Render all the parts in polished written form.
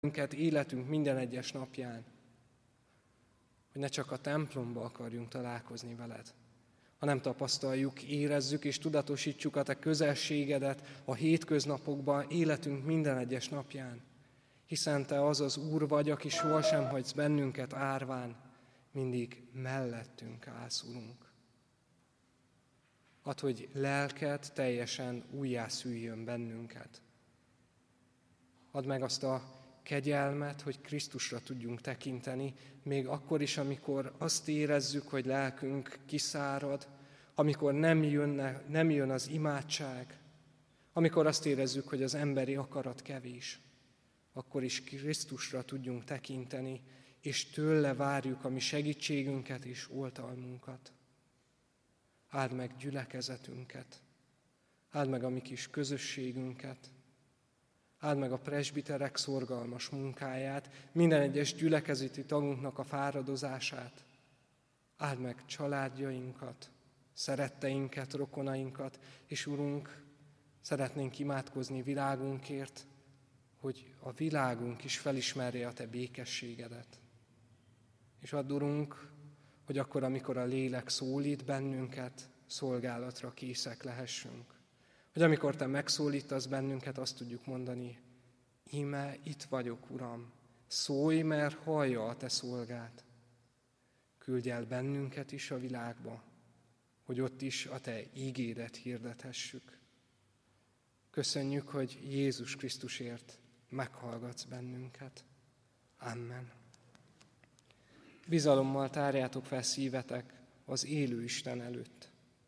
minket életünk minden egyes napján, hogy ne csak a templomba akarjunk találkozni veled, hanem tapasztaljuk, érezzük és tudatosítsuk a te közelségedet a hétköznapokban, életünk minden egyes napján. Hiszen te az az Úr vagy, aki sohasem hagysz bennünket árván, mindig mellettünk állsz, Urunk. Add, hogy lelked teljesen újjászüljön bennünket. Add meg azt a kegyelmet, hogy Krisztusra tudjunk tekinteni, még akkor is, amikor azt érezzük, hogy lelkünk kiszárad, amikor nem jön az imádság, amikor azt érezzük, hogy az emberi akarat kevés, akkor is Krisztusra tudjunk tekinteni, és tőle várjuk a mi segítségünket és oltalmunkat. Áld meg gyülekezetünket, áld meg a mi kis közösségünket, áld meg a presbiterek szorgalmas munkáját, minden egyes gyülekezeti tagunknak a fáradozását, áld meg családjainkat, szeretteinket, rokonainkat, és Urunk, szeretnénk imádkozni világunkért, hogy a világunk is felismerje a te békességedet. És add, Urunk, hogy akkor, amikor a lélek szólít bennünket, szolgálatra készek lehessünk. Hogy amikor te megszólítasz bennünket, azt tudjuk mondani, íme itt vagyok, Uram, szólj, mert hallja a te szolgád. Küldj el bennünket is a világba, hogy ott is a te ígédet hirdethessük. Köszönjük, hogy Jézus Krisztusért meghallgatsz bennünket. Amen. Bizalommal tárjátok fel szívetek az élő Isten előtt.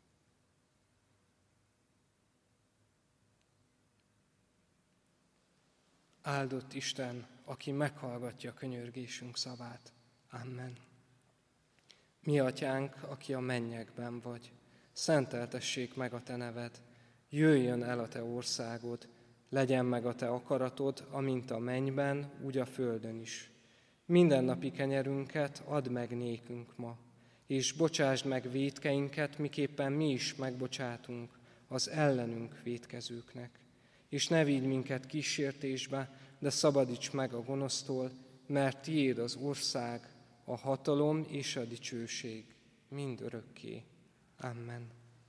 Áldott Isten, aki meghallgatja könyörgésünk szavát. Amen. Mi atyánk, aki a mennyekben vagy, szenteltessék meg a te neved, jöjjön el a te országod, legyen meg a te akaratod, amint a mennyben, úgy a földön is. Mindennapi kenyerünket add meg nékünk ma, és bocsásd meg vétkeinket, miképpen mi is megbocsátunk az ellenünk vétkezőknek. És ne vigy minket kísértésbe, de szabadíts meg a gonosztól, mert tiéd az ország, a hatalom és a dicsőség mind örökké. Amen.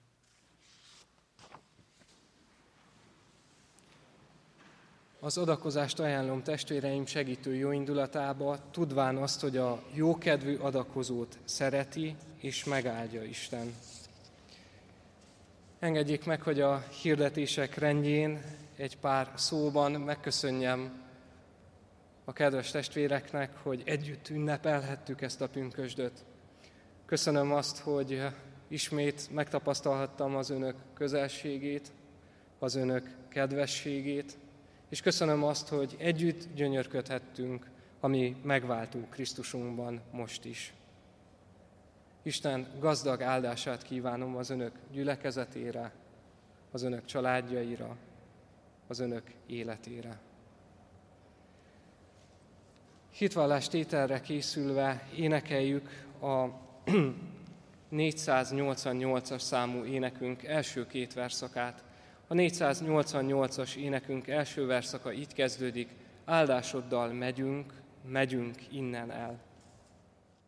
Az adakozást ajánlom testvéreim segítő jóindulatába, tudván azt, hogy a jókedvű adakozót szereti és megáldja Isten. Engedjék meg, hogy a hirdetések rendjén egy pár szóban megköszönjem a kedves testvéreknek, hogy együtt ünnepelhettük ezt a pünkösdöt. Köszönöm azt, hogy ismét megtapasztalhattam az önök közelségét, az önök kedvességét, és köszönöm azt, hogy együtt gyönyörködhettünk a mi megváltó Krisztusunkban most is. Isten gazdag áldását kívánom az önök gyülekezetére, az önök családjaira, az önök életére. Hitvallás tételre készülve énekeljük a 488-as számú énekünk első két verszakát. A 488-as énekünk első verszaka így kezdődik, áldásoddal megyünk, megyünk innen el.